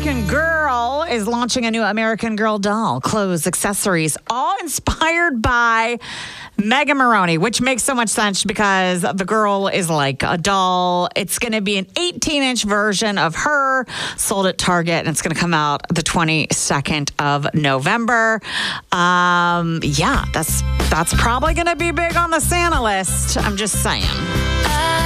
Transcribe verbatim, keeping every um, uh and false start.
American Girl is launching a new American Girl doll, clothes, accessories, all inspired by Megan Moroney, which makes so much sense because the girl is like a doll. It's going to be an eighteen-inch version of her, sold at Target, and it's going to come out the twenty-second of November. Um, yeah, that's that's probably going to be big on the Santa list. I'm just saying.